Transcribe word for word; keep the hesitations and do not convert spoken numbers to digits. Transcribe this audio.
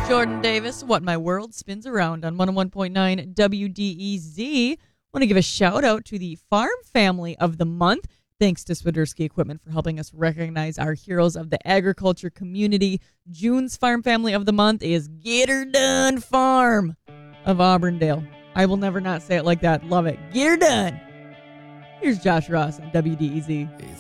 Jordan Davis, What My World Spins Around on one oh one point nine W D E Z. Want to give a shout out to the Farm Family of the Month. Thanks to Swiderski Equipment for helping us recognize our heroes of the agriculture community. June's Farm Family of the Month is Get Her Done Farm of Auburndale. I will never not say it like that. Love it. Get her done. Here's Josh Ross on W D E Z.